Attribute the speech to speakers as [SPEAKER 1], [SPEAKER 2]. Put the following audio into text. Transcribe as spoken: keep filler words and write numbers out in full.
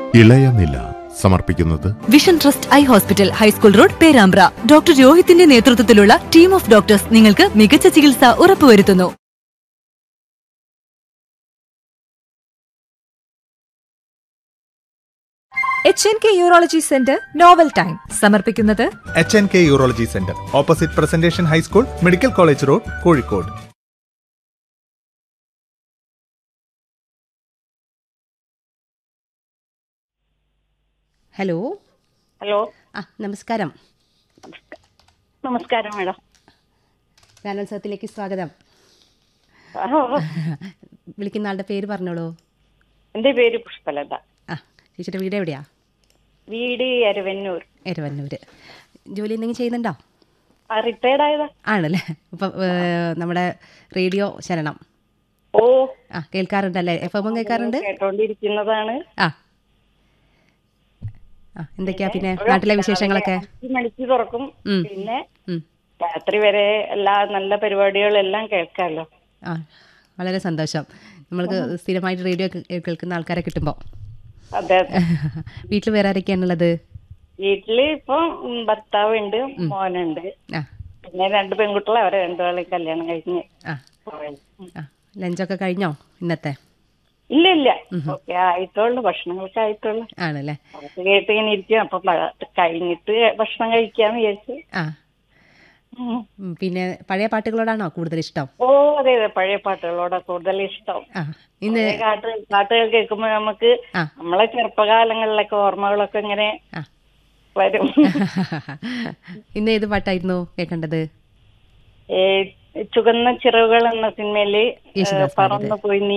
[SPEAKER 1] ഇളയനില സമർപ്പിക്കുന്നത്
[SPEAKER 2] vision trust eye hospital, high school road, Perambra. Doctor രോഹിത്തിന്റെ നേതൃത്വത്തിലുള്ള team of doctors നിങ്ങൾക്ക് മികച്ച ചികിത്സ ഉറപ്പുവരുത്തുന്നു.
[SPEAKER 3] H N K urology centre novel time സമർപ്പിക്കുന്നത്
[SPEAKER 4] H N K urology centre, opposite presentation high school, medical college road, Kozhikode.
[SPEAKER 5] Hello
[SPEAKER 6] hello
[SPEAKER 5] ആ നമസ്കാരം.
[SPEAKER 6] നമസ്കാരം മാഡം.
[SPEAKER 5] ഗാനോത്സവത്തിലേക്ക് സ്വാഗതം. വിളിക്കുന്ന ആളുടെ പേര് പറഞ്ഞോളൂ.
[SPEAKER 6] എൻ്റെ പേര് പുഷ്പലത.
[SPEAKER 5] ആ ചേച്ചിയുടെ വീട് എവിടെയാ?
[SPEAKER 6] വീട് എരവന്നൂർ.
[SPEAKER 5] എരവന്നൂര്. ജോലി എന്തെങ്കിലും ചെയ്യുന്നുണ്ടോ?
[SPEAKER 6] റിട്ടയർഡ് ആയതാ.
[SPEAKER 5] ആണല്ലേ. അപ്പം നമ്മുടെ റേഡിയോ ശരണം
[SPEAKER 6] ഓ
[SPEAKER 5] ആ കേൾക്കാറുണ്ടല്ലേ? എഫ് എമ്മും കേൾക്കാറുണ്ട്.
[SPEAKER 6] കേട്ടോണ്ടിരിക്കുന്നതാണ്.
[SPEAKER 5] ആ ആ എന്തൊക്കെയാ പിന്നെ നാട്ടിലെ വിശേഷങ്ങളൊക്കെ?
[SPEAKER 6] അഞ്ച് മണിക്ക് തുറക്കും, പിന്നെ രാത്രി വരെ എല്ലാ നല്ല പരിപാടികളെല്ലാം കേൾക്കാമല്ലോ.
[SPEAKER 5] ആ വളരെ സന്തോഷം. നമ്മൾക്ക് സ്ഥിരമായിട്ട് റേഡിയോ കേൾക്കുന്ന ആൾക്കാരെ കിട്ടുമ്പോൾ.
[SPEAKER 6] അതെ.
[SPEAKER 5] വീട്ടിൽ വേറെ ആരൊക്കെയാണുള്ളത്?
[SPEAKER 6] വീട്ടില് ഇപ്പം ഭർത്താവ് ഉണ്ട്, മോനുണ്ട്, പിന്നെ രണ്ട് പെൺകുട്ടികൾ. അവരെ രണ്ടുപേളെ കല്യാണം കഴിഞ്ഞ്.
[SPEAKER 5] ലഞ്ചൊക്കെ കഴിഞ്ഞോ ഇന്നത്തെ?
[SPEAKER 6] ഇല്ല ഇല്ല, ഓക്കെ ആയിട്ടുള്ളു, ഭക്ഷണങ്ങളൊക്കെ ആയിട്ടുള്ളു.
[SPEAKER 5] ആണല്ലേ.
[SPEAKER 6] അതൊക്കെ കേട്ട് ഇങ്ങനെ ഇരിക്കും. അപ്പൊ കഴിഞ്ഞിട്ട് ഭക്ഷണം കഴിക്കാന്ന് വിചാരിച്ചു.
[SPEAKER 5] ആ പിന്നെ പഴയ പാട്ടുകളോടാണോ കൂടുതൽ ഇഷ്ടം?
[SPEAKER 6] ഓ അതെ അതെ, പഴയ പാട്ടുകളോടാ കൂടുതൽ ഇഷ്ടം.
[SPEAKER 5] ഇന്ന്
[SPEAKER 6] പാട്ട് പാട്ടുകൾ കേൾക്കുമ്പോ നമുക്ക് നമ്മളെ ചെറുപ്പകാലങ്ങളിലൊക്കെ ഓർമ്മകളൊക്കെ ഇങ്ങനെ വരും.
[SPEAKER 5] ഇന്ന് ഏത് പാട്ടായിരുന്നു കേൾക്കേണ്ടത്?
[SPEAKER 6] ചുവന്ന ചിറകുകൾ എന്ന സിനിമയില് പറന്നു പോയി നീ